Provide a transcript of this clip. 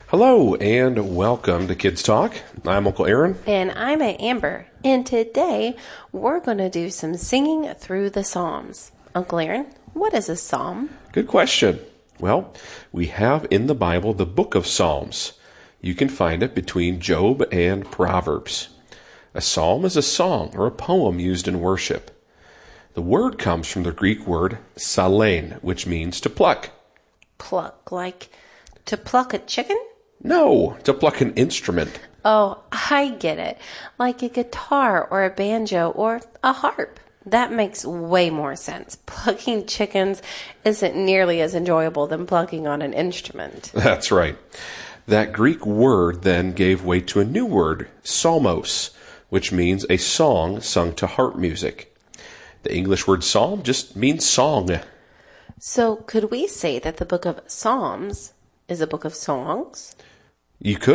Hello and welcome to Kids Talk. I'm Uncle Aaron. And I'm Aunt Amber. And today we're going to do some singing through the Psalms. Uncle Aaron, what is a psalm? Good question. Well, we have in the Bible the book of Psalms. You can find it between Job and Proverbs. A psalm is a song or a poem used in worship. The word comes from the Greek word psalein, which means to pluck. Pluck, like to pluck a chicken? No, to pluck an instrument. Oh, I get it. Like a guitar or a banjo or a harp. That makes way more sense. Plucking chickens isn't nearly as enjoyable than plucking on an instrument. That's right. That Greek word then gave way to a new word, psalmos, which means a song sung to harp music. The English word psalm just means song. So could we say that the book of Psalms is a book of songs? You could.